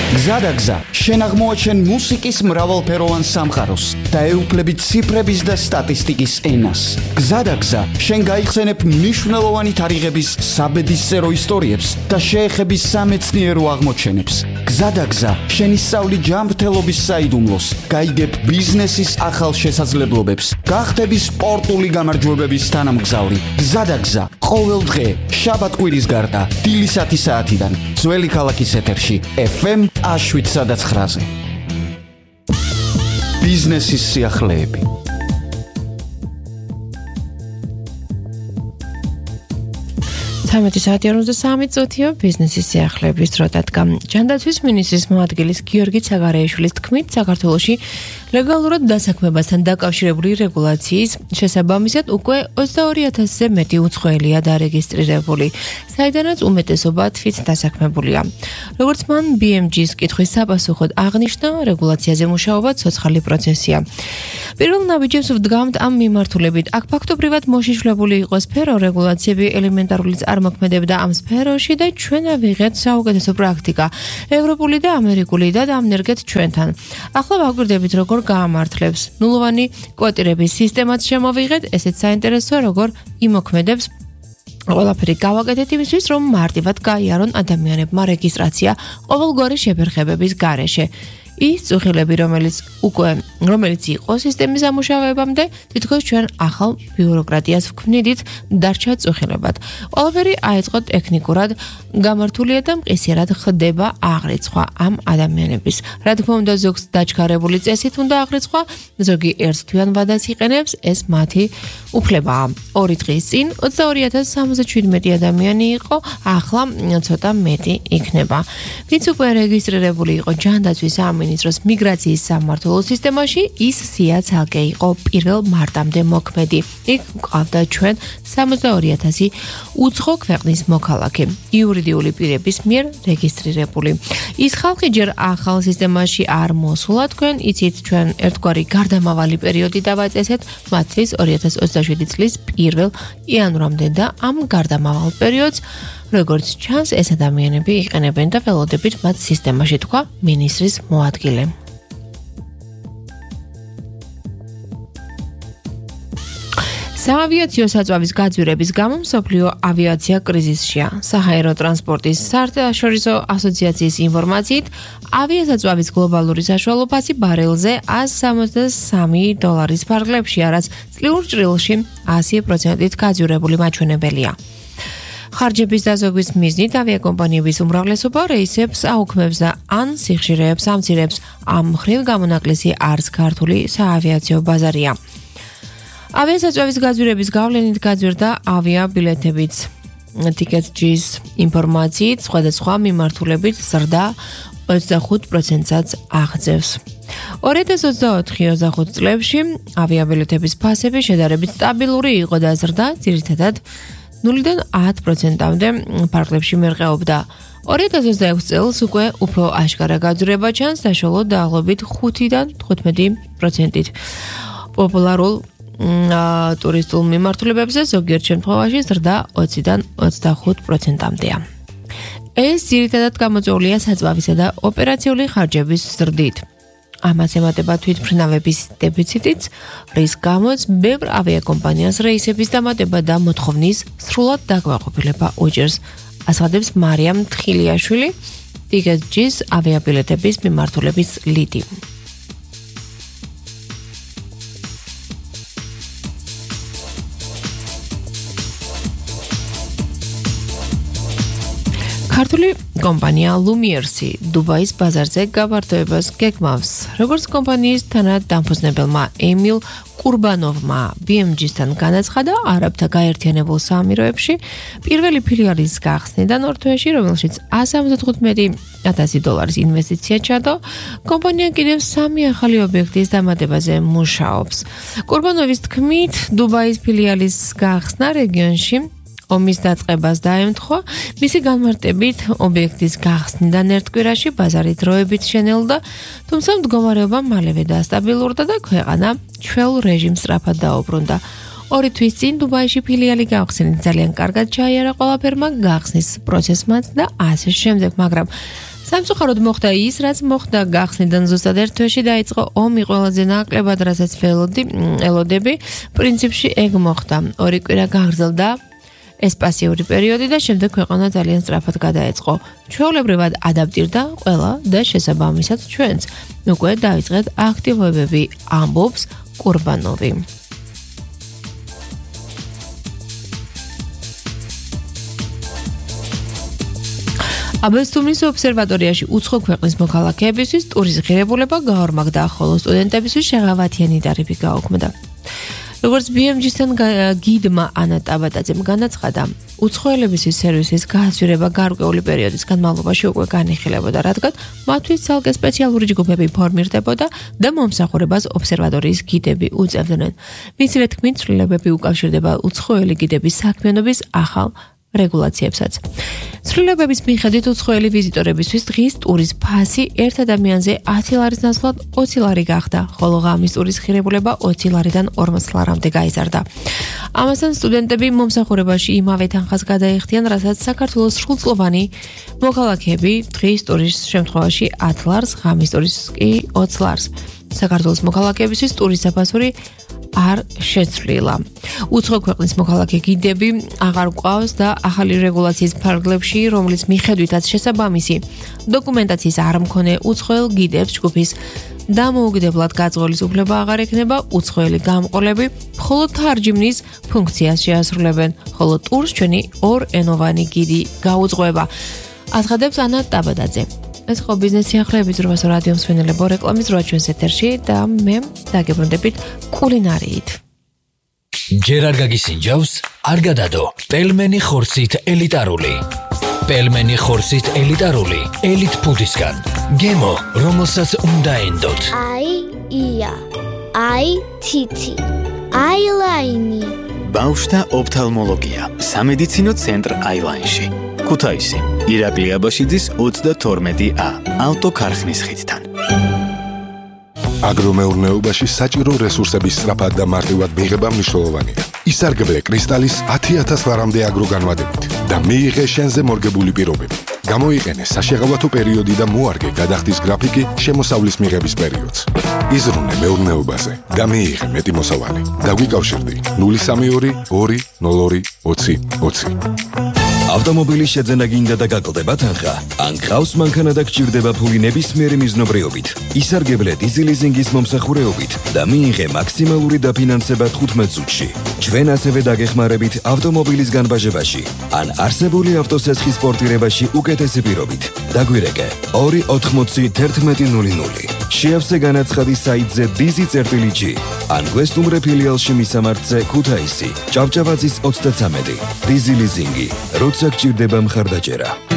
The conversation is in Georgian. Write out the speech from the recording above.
გზადაგზა, შენ აღმოაჩენ მუსიკის მრავალფეროვან სამყაროს და ეუფლები ციფრების და სტატისტიკის ენას. გზადაგზა, შენ გაიხსენებ მნიშვნელოვანი თარიღების საბედისწერო ისტორიებს და შეეხები სამეცნიერო აღმოჩენებს. გზადაგზა, შენ ისწავლი ჯანმრთელობის საიდუმლოს, გაიგებ ბიზნესის ახალ შესაძლებლობებს, გახდები სპორტული გამარჯვებების თანამგზავრი. გზადაგზა, ყოველ დღე, შაბათ-კვირის გარდა, დილის 10 საათიდან, ძველი ქალაქის ეთერში, FM 7-9-ზე. ბიზნესის სიახლეები. საათი 53 ბიზნესის სიახლეების დრო დადგა. ჯანდაცვის მინისტრის მოადგილის გიორგი ცაგარეიშვილის თქმით, საქართველოში ლეგალურად დასაქმებასთან დაკავშირებული რეგულაციის შესაბამისად უკვე 22,000-ზე მეტი უცხოელია დარეგისტრირებული, საიდანაც უმეტესობა თვით დასაქმებულია. როგორც მან BMG-ის კითხვის საპასუხოდ აღნიშნა, რეგულაციაზე მუშაობა ცოცხალი პროცესია. პირველ ნაბიჯებს ვდგამთ ამ მიმართულებით. აქ ფაქტობრივად მოშიშვლებული იყო სფერო, რეგულაციები ელემენტარული წარმოქმედებდა ამ სფეროში და ჩვენ ავიღეთ საუკეთესო პრაქტიკა, ევროპული და ამერიკული და დამნერგეთ ჩვენთან. ახლა ვაგვირდებით, როგორ გაამართლებს. ნულოვანი კვოტირების სისტემაც შემოვიღეთ, ესეც საინტერესოა, როგორ იმოქმედებს. ყველაფერი გავაკეთეთ იმისთვის, რომ მარტივად გაიარონ ადამიანებმა რეგისტრაცია ყოველგვარი შეფერხებების გარეშე. ის წუხილები, რომელიც იყო სისტემის ამუშავებამდე, თითქოს ჩვენ ახალ ბიუროკრატიას ვქმნიდით დარჩა წუხილებად. ყველაფერი აეწყო ტექნიკურად, გამართულია და მყისიერად ხდება აღრიცხვა ამ ადამიანების. რა თქმა უნდა, ზოგს დაჩქარებული წესით უნდა აღრიცხვა, ზოგი ერთთვიან ვადას იყენებს, ეს მათი უფლებაა. 2 დღის წინ 22,077 ადამიანი იყო, ახლა ცოტა მეტი იქნება. ვინც უკვე რეგისტრირებული იყო ჯანდაცვის სამინისტროს მიგრაციის სამმართველო სისტემაში, ის სია ცალკე იყო 1 მარტამდე მოქმედი. იქ მყავდა ჩვენ 62,000 უცხო ქვეყნის მოქალაქე, იურიდიული პირების მიერ რეგისტრირებული. ის ხალხი ჯერ ახალ სისტემაში არ მოსულა, თქვენ იცით, ჩვენ ერთგვარი გარდამავალი პერიოდი დავაწესეთ მათთვის 2027 წლის 1 იანვრამდე და ამ გარდამავალ პერიოდს როგორც ჩანს, ეს ადამიანები იყენებენ და ველოდებით მათ სისტემაში, თქვა მინისტრის მოადგილე. საავიაციო საწვავის გაძვირების გამო მსოფლიო ავიაცია კრიზისშია. საჰაერო ტრანსპორტის საერთაშორისო ასოციაციის ინფორმაციით, ავიასაწვავის გლობალური საშუალო ფასი ბარელზე $163 ფარგლებშია, რაც წლიურ ჭრილში 100%-ით გაძვირებული მაჩვენებელია. ხარჯების დაზოგვის მიზნით ავიაკომპანიების უმრავლესობა რეისებს აუქმებს და ან სიხშირეებს ამცირებს. ამ მხრივ გამონაკლისი არც ქართული საავიაციო ბაზარია. ავიასაწვავის გაძვირების გავლენით გაძვირდა ავიაბილეთებიც. TicketJet-ის ინფორმაციით, სხვადასხვა მიმართულებით ზრდა 25%-საც აღწევს. 2024-25 წლებში ავიაბილეთების ფასები შედარებით სტაბილური იყო და ზრდა ძირითადად 0-დან 10%-მდე ფარგლებში მერყეობდა. 2026 წელს უკვე უფრო აშკარა გაძვირება ჩანს, საშუალო დაახლოებით 5-დან 15%-ით. პოპულარულ ტურისტულ მიმართულებებზე ზოგიერთ შემთხვევაში ზრდა 20-დან 25%-მდეა. ეს ძირითადად გამოწვეულია საწვავისა და ოპერაციული ხარჯების ზრდით. ამას ემატება თვითმფრინავების დეფიციტიც, რის გამოც ბევრ ავიაკომპანიას რეისების დამატება და მოთხოვნის სრულად დაკვაყოფილება უჭერს. ასვადებს მარიამ თხილიაშვილი, TicketJet-ის ავიაბილეთების მიმართულების ლიდი. ქართული კომპანია Lumiersი დუბაის ბაზარზე გაბართოებას გეგმავს. როგორც კომპანიის თანადამფუძნებელმა ემილ კურბანოვმა BMG-სთან განაცხადა, არაბთა გაერთიანებულ საამიროებში პირველი ფილიალის გახსნიდან 2 თვეში, რომელშიც $175,000 ინვესტიცია ჩადო, კომპანია კიდევ 3 ახალი ობიექტის დამატებაზე მუშაობს. კურბანოვის თქმით, დუბაის ფილიალის გახსნა რეგიონში ომის დაწყებას დაემთხვა, მისი განმარტებით ობიექტის გახსნიდან ერთ კვირაში ბაზარი დროებით შენელდა, თუმცა მდგომარეობა მალევე დასტაბილურდა და ქვეყანა ჩვეულ რეჟიმს სწრაფად დაუბრუნდა. 2 თვის წინ დუბაიში ფილიალი გავხსნით, ძალიან კარგად ჩაიარა ყველაფერმა, გახსნის პროცესმაც და ასე შემდეგ, მაგრამ სამწუხაროდ მოხდა ის, რაც მოხდა გახსნიდან ზუსტად ერთ თვეში დაიწყო ომი ყველაზე ნაკლებად, რასაც ელოდები, პრინციპში ეგ მოხდა. ორი კვირა გაგრძელდა ეს პასიური პერიოდი და შემდეგ ქვეყანა ძალიან სწრაფად გადაეწყო. ჩვეულებრივად ადაპტირდა ყველა და შესაბამისად ჩვენც უკვე დაიწყეთ აქტივობები, ამბობს კურბანოვი. აბესტუმის ობსერვატორიაში უცხო ქვეყნის მოქალაქეებისთვის ტურის ღირებულება გაორმაგდა, ხოლო სტუდენტებისთვის შეღავათიანი ტარიფი გაუქმდა. როგორც BMG-თან გიდმა ანა ტაბატაძემ განაცხადა, უცხოელებისთვის სერვისის გააცვლება გარკვეული პერიოდის განმავლობაში უკვე განიხილებოდა, რადგან მათთვის ცალკე სპეციალური ჯგუფები ფორმირდებოდა და მომსახურებას ობსერვატორიის გიდები უწევდნენ. მისი თქმით, ცვლილებები უკავშირდება უცხოელი გიდების საქმიანობის ახალ რეგულაციებსაც. ცვლილებების მიხედვით უცხოელი ვიზიტორებისთვის დღის ტურის ფასი ერთ ადამიანზე 10 ლარის ნაცვლად 20 ლარი გახდა, ხოლო ღამის ტურის ღირებულება 20 ლარიდან 40 ლარამდე გაიზარდა. ამასთან სტუდენტები მომსახურებაში იმავე თანხას გადაიხდიან, რასაც საქართველოს სრულწლოვანი მოქალაქეები დღის ტურის შემთხვევაში 10 ლარს, ღამის ტურის კი 20 ლარს. საქართველოს მოქალაქეებისთვის ტურის საფასური არ შეცვლილა. უცხო ქვეყნის მოქალაქე გიდები აღარ გვყავს და ახალი რეგულაციის ფარგლებში, რომლის მიხედვითაც შესაბამისი დოკუმენტაციის არ მქონე უცხოელ გიდებს ჯგუფის დამოუკიდებლად გაწყვეტის უფლება აღარ ექნება, უცხოელი გამყოლები მხოლოდ თარჯიმნის ფუნქციას შეასრულებენ, ხოლო ტურს ჩვენი ორენოვანი გიდი გაუძღვება. აცხადებს ანა ტაბადაძე. ეს ხო ბიზნეს სიახლეების რვას რადიო მსმენელებო რეკლამის რვა ჩვენს ეთერში და მე დაგებრუნდებით კულინარიით. ჯერ არ გაგისინჯავს, არ გადადო. პელმენი ხორცით ელიტარული. პელმენი ხორცით ელიტარული, ელიტ ფუდისგან. გემო, რომელსაც უნდა ენდოთ. ია. თითი. აილაინი. ბავშვთა ოფთალმოლოგია. სამედიცინო ცენტრ აილაინში. ქუთაისი, ირაკლი აბაშიძის 32A, ავტოქარხნის ხიდთან. აგრომეურნეობაში საჭირო რესურსების სწრაფად და მარტივად მიღება მნიშვნელოვანია. ისარგებლე კრისტალის 10,000 ლარამდე აგროგანვადებით და მიიღე შენზე მორგებული პირობები. გამოიყენე საშეღავათო პერიოდი და მოარგე გადახდის გრაფიკი შემოსავლის მიღების პერიოდს. იზრუნე მეურნეობაზე და მიიღე მეტი მოსავალი. დაგვიკავშირდი 032 202 20 20. ავტომობილის შეძენა გინდა და გაკლდება თანხა? ან გყავს მანქანა და გჭირდება ფული ნებისმიერი მიზნობრიობით? ისარგებლე დიზელიზინგის მომსახურეობით და მიიღე მაქსიმალური დაფინანსება 15 წუთში. ჩვენ ასევე დაგეხმარებით ავტომობილის განბაჟებაში ან არსებული ავტოსესხის პორტირებაში უკეთესი პირობით. დაგვირეკე 280 1100. შეავსე განაცხადი საიტზე dizi.g ან გვესტუმრე ფილიალში მისამართზე ქუთაისი, ჭავჭავაძის 33. დიზელიზინგი. როცა გჭირდება მხარდაჭერა.